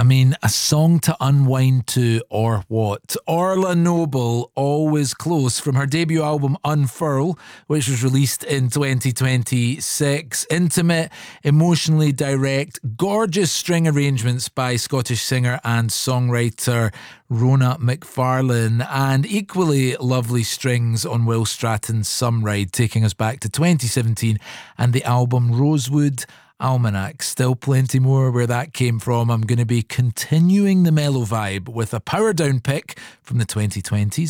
I mean, a song to unwind to or what? Orla Noble, Always Close, from her debut album Unfurl, which was released in 2026. Intimate, emotionally direct, gorgeous string arrangements by Scottish singer and songwriter Rona McFarlane, and equally lovely strings on Will Stratton's Some Ride, taking us back to 2017 and the album Rosewood Almanac. Still plenty more where that came from. I'm going to be continuing the mellow vibe with a power down pick from the 2020s.